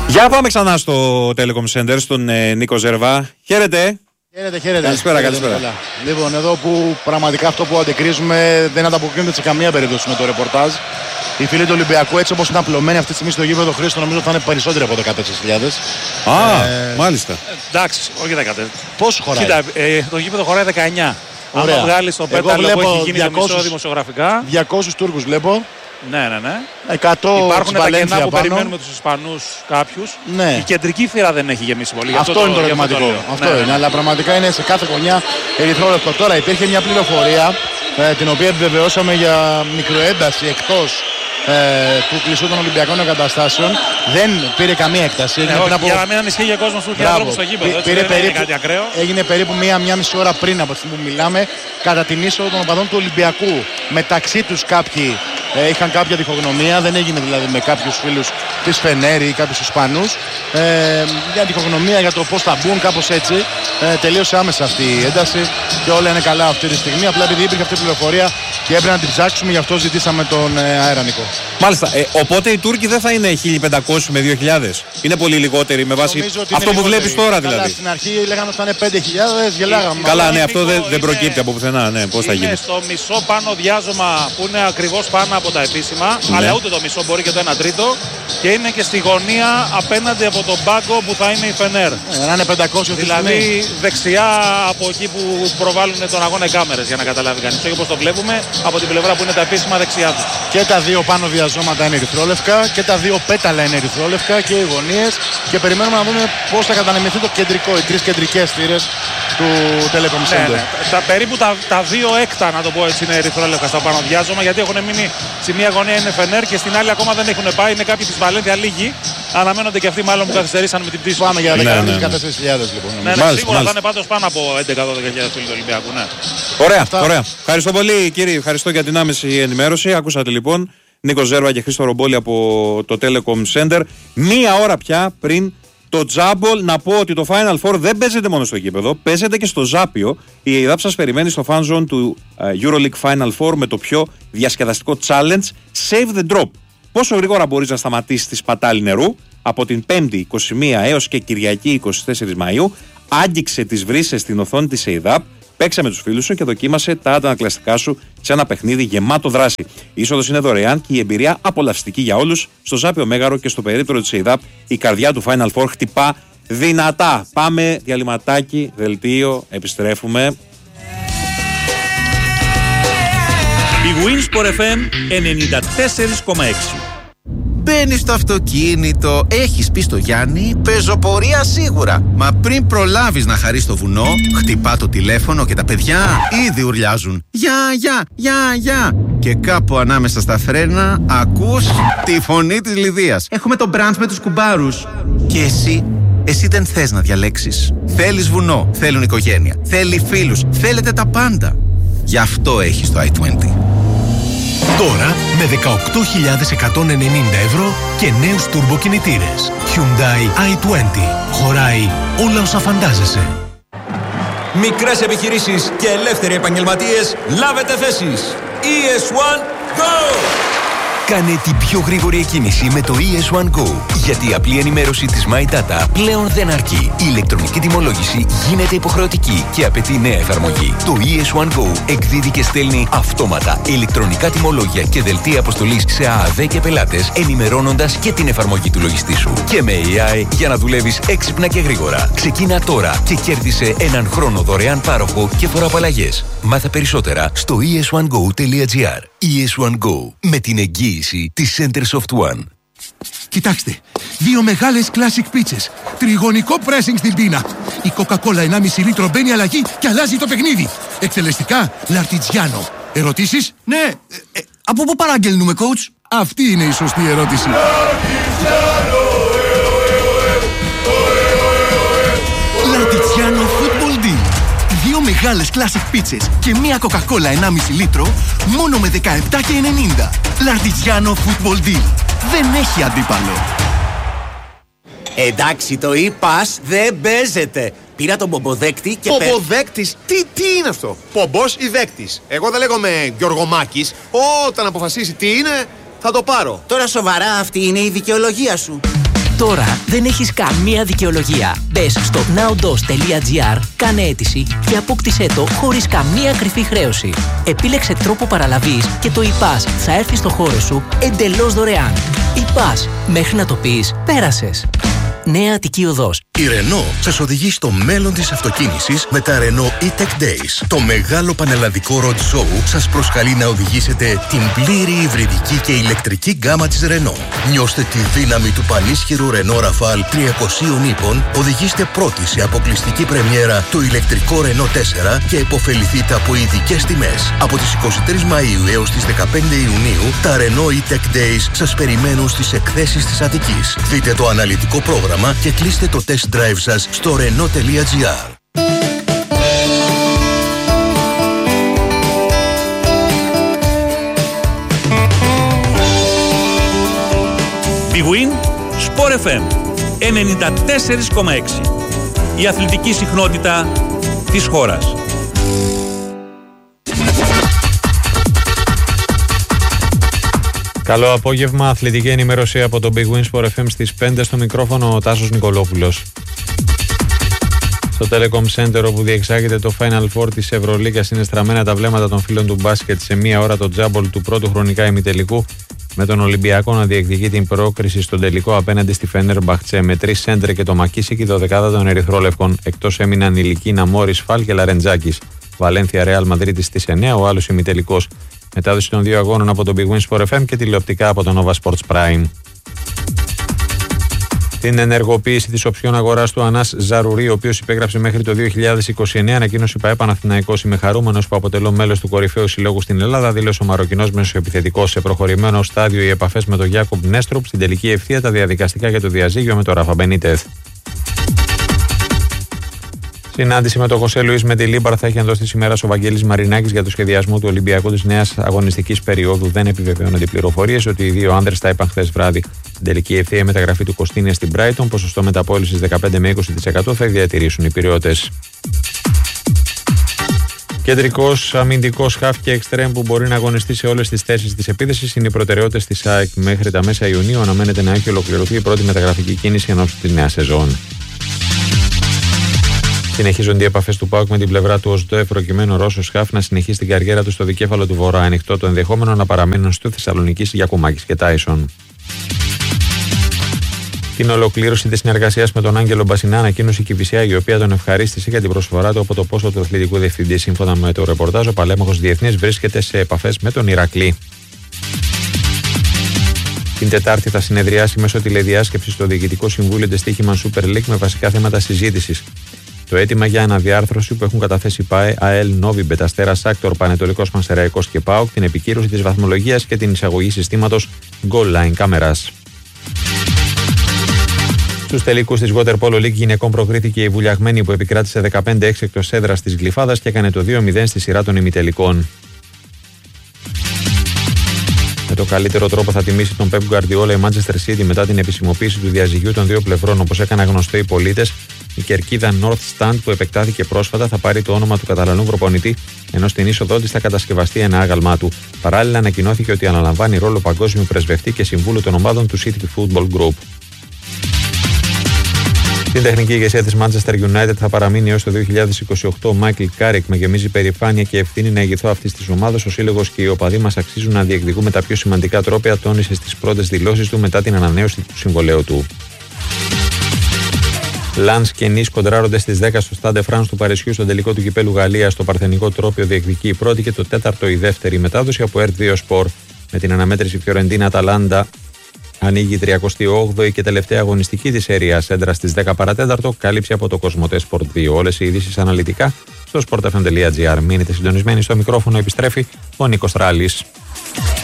Για πάμε ξανά στο Telecom Center, στον Νίκο Ζέρβα. Χαίρετε. Χαίρετε. Καλησπέρα. Λοιπόν, εδώ που πραγματικά αυτό που αντικρίζουμε δεν ανταποκρίνεται σε καμία περίπτωση με το ρεπορτάζ. Οι φίλοι του Ολυμπιακού, έτσι όπως είναι απλωμένοι αυτή τη στιγμή στο γήπεδο Χρήστο, νομίζω θα είναι περισσότεροι από 14.000. Μάλιστα. Εντάξει, όχι 14. Πόσο χωράει? Κοίτα, το γήπεδο χωράει 19. Αν το βγάλει στο πέταλο που έχει γίνει 200, το μισό δημοσιογραφικά. 200 Τούρκους βλέπω. Ναι. 100 υπάρχουν τα κενά που πάνω. περιμένουμε τους Ισπανούς κάποιους. Ναι. Η κεντρική θύρα δεν έχει γεμίσει πολύ. Αυτό είναι το ερωτηματικό. Αυτό είναι, αλλά πραγματικά είναι σε κάθε γωνιά ερυθρόλευκο. Τώρα υπήρχε μια πληροφορία την οποία επιβεβαιώσαμε για μικροένταση εκτός του κλειστού των Ολυμπιακών Εγκαταστάσεων. Δεν πήρε καμία έκταση. Για να μην ανισχύει για κόσμο που έχει άνθρωπο στο γήπεδο. Έγινε περίπου μία μισή ώρα πριν από τη στιγμή που μιλάμε, κατά την είσοδο των οπαδών του Ολυμπιακού. Μεταξύ τους κάποιοι είχαν κάποια διχογνωμία, δεν έγινε δηλαδή με κάποιους φίλους της Φενέρη ή κάποιους Ισπανούς. Μια διχογνωμία για το πώς θα μπουν, κάπως έτσι. Τελείωσε άμεσα αυτή η ένταση και όλα είναι καλά αυτή τη στιγμή. Απλά επειδή υπήρχε αυτή η πληροφορία και έπρεπε να την ψάξουμε, γι' αυτό ζητήσαμε τον αέρα Νικό. Μάλιστα. Οπότε οι Τούρκοι δεν θα είναι 1.500 με 2.000. Είναι πολύ λιγότεροι με βάση αυτό που βλέπεις τώρα δηλαδή. Καλά, στην αρχή λέγαμε ότι θα είναι 5.000, γελάγαμε. Καλά, ναι, αυτό δεν προκύπτει από πουθενά. Ναι, πώς θα γίνει. Είναι στο μισό πάνω διάζωμα που είναι ακριβώς πάνω από τα επίσημα, αλλά ούτε το μισό, μπορεί και το 1 τρίτο. Και είναι και στη γωνία απέναντι από τον πάγκο που θα είναι η Φενέρ. Να είναι 500 δηλαδή δεξιά από εκεί που προβάλλουν τον αγώνα οι κάμερες, για να καταλάβει κανείς. Όχι όπως το βλέπουμε από την πλευρά που είναι τα επίσημα δεξιά του. Και τα δύο πάνω διαζώματα είναι ερυθρόλευκα και τα δύο πέταλα είναι ερυθρόλευκα και οι γωνίες. Και περιμένουμε να δούμε πώς θα κατανεμηθεί το κεντρικό, οι τρεις κεντρικές θύρες του Telecom Center. Ναι. Περίπου τα δύο έκτα, να το πω έτσι, είναι ερυθρόλευκα στο πάνω διάζωμα, γιατί έχουν μείνει στη μία γωνία είναι Φενέρ και στην άλλη ακόμα δεν έχουν πάει. Είναι κάποιοι της Βαλένθια λίγοι. Αναμένονται και αυτοί μάλλον που καθυστερήσαν με την πτήση. Πάμε για 14.000 λοιπόν. Ναι, σίγουρα θα είναι πάντως πάνω από 11-12.000 φίλοι του Ολυμπιακού. Ναι. Ωραία. Ευχαριστώ πολύ, κύριε. Ευχαριστώ για την άμεση ενημέρωση. Ακούσατε λοιπόν Νίκο Ζέρβα και Χρήστο Ρομπόλη από το Telecom Center. Μία ώρα πια πριν το Τζάμπολ. Να πω ότι το Final Four δεν παίζεται μόνο στο γήπεδο, παίζεται και στο Ζάπιο. Η ΕΙΔΑΠ σας περιμένει στο fan zone του EuroLeague Final Four με το πιο διασκεδαστικό challenge Save the Drop. Πόσο γρήγορα μπορείς να σταματήσεις τη σπατάλη νερού από την 5η 21 έως και Κυριακή 24 Μαΐου. Άγγιξε τις βρύσες στην οθόνη της ΕΙΔΑΠ, παίξε με τους φίλους σου και δοκίμασε τα αντανακλαστικά σου σε ένα παιχνίδι γεμάτο δράση. Η είσοδος είναι δωρεάν και η εμπειρία απολαυστική για όλους. Στο Ζάπιο Μέγαρο και στο περίπτερο της ΕΙΔΑΠ η καρδιά του Final Four χτυπά δυνατά. Πάμε διαλυματάκι, δελτίο, επιστρέφουμε. Η Winsport FM 94,6. Μπαίνεις στο αυτοκίνητο, έχεις πει στο Γιάννη, πεζοπορία σίγουρα. Μα πριν προλάβεις να χαρείς το βουνό, χτυπά το τηλέφωνο και τα παιδιά ήδη ουρλιάζουν. Γεια. Και κάπου ανάμεσα στα φρένα ακούς τη φωνή της Λιδίας. Έχουμε το μπραντς με τους κουμπάρους. Και εσύ δεν θες να διαλέξεις. Θέλεις βουνό, θέλουν οικογένεια, θέλει φίλους, θέλετε τα πάντα. Γι' αυτό έχεις το i20. Τώρα με 18.190 ευρώ και νέους τουρμποκινητήρες. Hyundai i20. Χωράει όλα όσα φαντάζεσαι. Μικρές επιχειρήσεις και ελεύθεροι επαγγελματίες, λάβετε θέσεις. ES1 Go! Κάνε την πιο γρήγορη εκκίνηση με το ES1 Go. Γιατί η απλή ενημέρωση της My Data πλέον δεν αρκεί. Η ηλεκτρονική τιμολόγηση γίνεται υποχρεωτική και απαιτεί νέα εφαρμογή. Το ES1 Go εκδίδει και στέλνει αυτόματα ηλεκτρονικά τιμολόγια και δελτία αποστολής σε ΑΑΔ και πελάτες, ενημερώνοντας και την εφαρμογή του λογιστή σου. Και με AI για να δουλεύεις έξυπνα και γρήγορα. Ξεκίνα τώρα και κέρδισε έναν χρόνο δωρεάν πάροχο και φοροαπαλλαγές. Μάθε περισσότερα στο es1go.gr. ES1 Go, με την εγγύηση της Center Soft One. Κοιτάξτε, δύο μεγάλες classic πίτσες. Τριγωνικό pressing στην πίνα. Η Coca-Cola 1,5 λίτρο μπαίνει αλλαγή και αλλάζει το παιχνίδι. Εκτελεστικά, Λαρτιτζιάνο. Ερωτήσεις? Ναι. Από πού παραγγέλνουμε, coach? Αυτή είναι η σωστή ερώτηση. Λαρτιτζιάνο Football Deal. Δύο μεγάλες classic πίτσες και μία Coca-Cola 1,5 λίτρο μόνο με 17,90. Λαρτιτζιάνο Football Deal. Δεν έχει αντίπαλο. Εντάξει, το e-pass δεν παίζεται. Πήρα τον πομποδέκτη και... Πομποδέκτης? Τι είναι αυτό? Πομπός ή δέκτης? Εγώ δεν λέγομαι Γιωργομάκης. Όταν αποφασίσει τι είναι, θα το πάρω. Τώρα σοβαρά, αυτή είναι η δικαιολογία σου? Τώρα δεν έχεις καμία δικαιολογία. Μπες στο nowdos.gr, κάνε αίτηση και απόκτησέ το χωρίς καμία κρυφή χρέωση. Επίλεξε τρόπο παραλαβής και το ePass θα έρθει στο χώρο σου εντελώς δωρεάν. ePass, μέχρι να το πεις, πέρασες. Νέα Αττική Οδός. Η Renault σας οδηγεί στο μέλλον της αυτοκίνησης με τα Renault E-Tech Days. Το μεγάλο πανελλαδικό road show σας προσκαλεί να οδηγήσετε την πλήρη υβριδική και ηλεκτρική γκάμα της Renault. Νιώστε τη δύναμη του πανίσχυρου Renault Rafale 300 ύπων, οδηγήστε πρώτοι σε αποκλειστική πρεμιέρα το ηλεκτρικό Renault 4 και υποφεληθείτε από ειδικές τιμές. Από τις 23 Μαΐου έως τις 15 Ιουνίου, τα Renault E-Tech Days σας περιμένουν στις εκθέσεις της Αττικής. Δείτε το αναλυτικό πρόγραμμα και κλείστε το test drive σας στο renault.gr. Big Win, Sport FM 94,6. Η αθλητική συχνότητα της χώρας. Καλό απόγευμα, αθλητική ενημέρωση από το Big Win Sport FM στις 5 στο μικρόφωνο ο Τάσος Νικολόπουλος. Στο Telecom Center όπου διεξάγεται το Final Four της Ευρωλίγκας είναι στραμμένα τα βλέμματα των φίλων του μπάσκετ σε μία ώρα το τζάμπολ του πρώτου χρονικά ημιτελικού με τον Ολυμπιακό να διεκδικεί την πρόκριση στον τελικό απέναντι στη Φενέρμπαχτσε με 3 σέντρε και το Μακίσικι, η δωδεκάδα των Ερυθρόλευκων. Εκτός έμειναν η Λικίνα, Μόρις, Φαλ και Λαρεντζάκης. Βαλένθια Ρεάλ Μαδρίτης στις 9, ο άλλος ημιτελικός. Μετάδοση των δύο αγώνων από το Big Win Sport FM και τηλεοπτικά από το Nova Sports Prime. Την ενεργοποίηση της οψιών αγοράς του Ανάς Ζαρουρί, ο οποίος υπέγραψε μέχρι το 2029, ανακοίνωσε η ΠΑΕ Παναθηναϊκός. Είμαι χαρούμενος που αποτελώ μέλος του κορυφαίου συλλόγου στην Ελλάδα, δήλωσε ο Μαροκινός μεσοεπιθετικός. Σε προχωρημένο στάδιο οι επαφές με τον Γιάκομπ Νέστρουπ, στην τελική ευθεία τα διαδικαστικά για το διαζύγιο με τον Ράφα Μπενίτεθ. Συνάντηση με τον Χωσέ Λουίς με τη Λίμπαρ θα έχει ενδώσει σήμερα ο Βαγγέλης Μαρινάκης για το σχεδιασμό του Ολυμπιακού της νέας αγωνιστικής περίοδου. Δεν επιβεβαιώνονται οι πληροφορίες ότι οι δύο άνδρες τα είπαν χθες βράδυ. Στην τελική ευθεία η μεταγραφή του Κωστίνια στην Brighton, ποσοστό μεταπώλησης 15 με 20% θα διατηρήσουν οι Πειριώτες. Κεντρικός αμυντικός χαφ και εξτρέμ που μπορεί να αγωνιστεί σε όλες τις θέσεις της επίθεσης είναι οι προτεραιότητες της ΑΕΚ. Μέχρι τα μέσα Ιουνίου αναμένεται να έχει ολοκληρωθεί η πρώτη μεταγραφική κίνηση ενώπιον της νέας σεζόν. Συνεχίζονται οι επαφές του ΠΑΟΚ με την πλευρά του ΟΣΔΟΕ προκειμένου ο Ρώσος χαφ να συνεχίσει την καριέρα του στο δικέφαλο του Βορρά. Ανοιχτό το ενδεχόμενο να παραμείνουν στο Θεσσαλονίκης Γιακουμάκης και Τάισον. Την ολοκλήρωση της συνεργασίας με τον Άγγελο Μπασινά ανακοίνωσε η Κηφισιά, η οποία τον ευχαρίστησε για την προσφορά του από το πόσο του αθλητικού διευθυντή. Σύμφωνα με το ρεπορτάζ, ο παλέμαχος διεθνής βρίσκεται σε επαφές με τον Ηρακλή. Την Τετάρτη θα συνεδριάσει μέσω τηλεδιάσκεψης στο Διοικητικό Συμβούλιο της Τύχημαν Super League με βασικά θέματα συζήτησης. Το αίτημα για αναδιάρθρωση που έχουν καταθέσει ΠΑΕ, ΑΕΛ, Νόβι, Μπεταστέρα, Σάκτορ, Πανετολικός Πανσεραϊκός και ΠΑΟΚ, την επικύρωση της βαθμολογίας και την εισαγωγή συστήματος Goal Line κάμερας. Στους τελικούς της Water Polo League γυναικών προκρίθηκε η Βουλιαγμένη που επικράτησε 15-6 εκτός έδρας της Γλυφάδας και έκανε το 2-0 στη σειρά των ημιτελικών. Με το καλύτερο τρόπο θα τιμήσει τον Pep Guardiola η Manchester City μετά την επισημοποίηση του διαζυγίου των δύο πλευρών. Όπως έκαναν γνωστό οι πολίτες, η κερκίδα North Stand που επεκτάθηκε πρόσφατα θα πάρει το όνομα του Καταλανού προπονητή, ενώ στην είσοδό της θα κατασκευαστεί ένα άγαλμά του. Παράλληλα, ανακοινώθηκε ότι αναλαμβάνει ρόλο παγκόσμιου πρεσβευτή και συμβούλου των ομάδων του City Football Group. Στην τεχνική ηγεσία της Manchester United θα παραμείνει έως το 2028 ο Μάικλ Κάρικ. Με γεμίζει περηφάνεια και ευθύνη να ηγηθώ αυτής της ομάδας. Ο σύλλογος και οι οπαδοί μας αξίζουν να διεκδικούμε τα πιο σημαντικά τρόπαια, τόνισε στις πρώτες δηλώσεις του μετά την ανανέωση του συμβολαίου του. Λανς και Νις κοντράρονται στις 10 στο Stade France του Παρισιού στον τελικό του κυπέλου Γαλλίας. Στο παρθενικό τρόπαιο διεκδικεί η πρώτη και το τέταρτο η δεύτερη μετάδοση από RT2 Sport. Με την αναμέτρηση Φιωρεντίνα Αταλάντα ανοίγει η 38η και τελευταία αγωνιστική της σέρειας. Έντρα στις 10 παρατέταρτο, κάλυψη από το Κοσμοτέ Sport 2. Όλες οι ειδήσεις αναλυτικά στο sportfm.gr. Μείνετε συντονισμένοι, στο μικρόφωνο επιστρέφει ο Νίκος Τράλης.